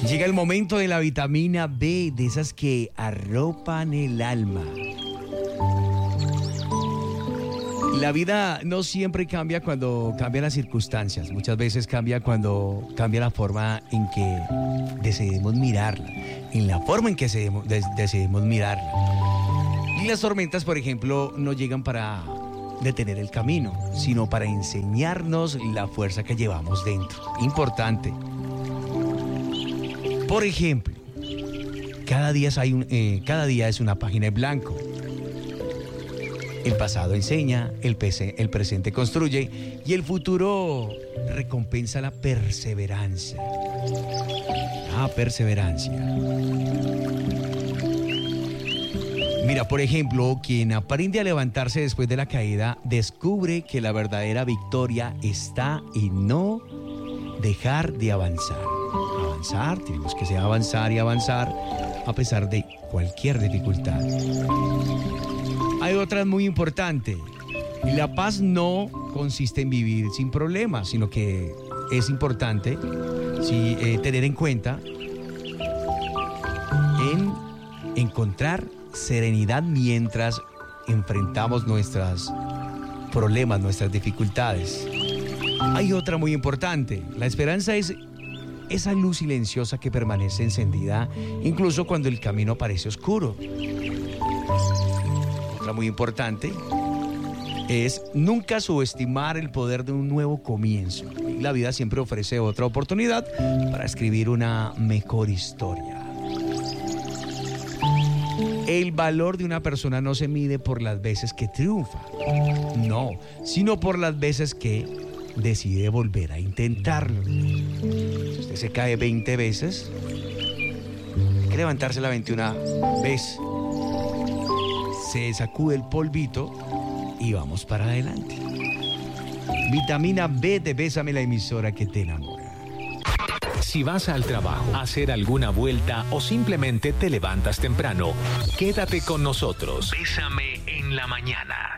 Llega el momento de la vitamina B, de esas que arropan el alma. La vida no siempre cambia cuando cambian las circunstancias. Muchas veces cambia cuando cambia la forma en que decidimos mirarla, en la forma en que decidimos mirarla. Y las tormentas, por ejemplo, no llegan para detener el camino, sino para enseñarnos la fuerza que llevamos dentro. Importante. Por ejemplo, cada día es una página en blanco. El pasado enseña, el presente construye y el futuro recompensa la perseverancia. Perseverancia. Mira, por ejemplo, quien aprende a levantarse después de la caída descubre que la verdadera victoria está en no dejar de avanzar. Tenemos que avanzar y avanzar a pesar de cualquier dificultad. Hay otra muy importante. La paz no consiste en vivir sin problemas, sino que es importante tener en cuenta en encontrar serenidad mientras enfrentamos nuestros problemas, nuestras dificultades. Hay otra muy importante. La esperanza es esa luz silenciosa que permanece encendida incluso cuando el camino parece oscuro. Otra muy importante es nunca subestimar el poder de un nuevo comienzo. La vida siempre ofrece otra oportunidad para escribir una mejor historia. El valor de una persona no se mide por las veces que triunfa, no, sino por las veces que decide volver a intentarlo. Si usted se cae 20 veces, hay que levantarse la 21 vez. Se sacude el polvito y vamos para adelante. Vitamina B de Bésame, la emisora que te enamora. Si vas al trabajo, a hacer alguna vuelta o simplemente te levantas temprano, quédate con nosotros. Bésame en la mañana.